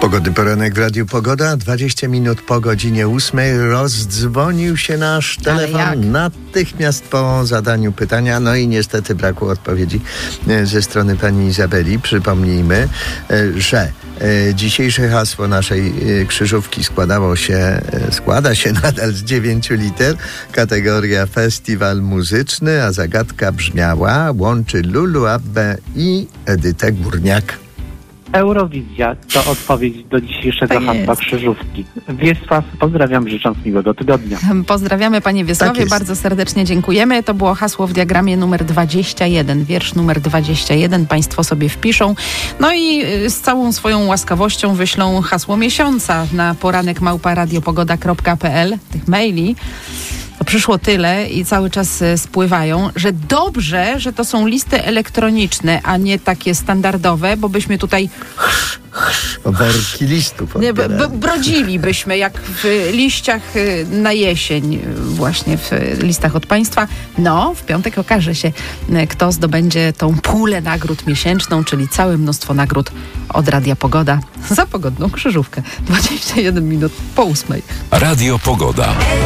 Pogodny poranek w Radiu Pogoda. 20 minut po godzinie 8 rozdzwonił się nasz telefon natychmiast po zadaniu pytania. No i niestety brakło odpowiedzi ze strony pani Izabeli. Przypomnijmy, że dzisiejsze hasło naszej krzyżówki składa się nadal z 9 liter. Kategoria festiwal muzyczny, a zagadka brzmiała: łączy Lulu Abbę i Edytę Górniak. Eurowizja to odpowiedź do dzisiejszego hasła krzyżówki. Wiesław, pozdrawiam, życząc miłego tygodnia. Pozdrawiamy panie Wiesławie, Tak, bardzo serdecznie dziękujemy. To było hasło w diagramie numer 21, wiersz numer 21. Państwo sobie wpiszą. No i z całą swoją łaskawością wyślą hasło miesiąca na poranek@radiopogoda.pl. Tych maili to przyszło tyle i cały czas spływają, że dobrze, że to są listy elektroniczne, a nie takie standardowe, bo byśmy tutaj Worki listów brodzilibyśmy jak w liściach na jesień, właśnie w listach od państwa. No, w piątek okaże się, kto zdobędzie tą pulę nagród miesięczną, czyli całe mnóstwo nagród od Radia Pogoda za pogodną krzyżówkę. 21 minut po 8. Radio Pogoda.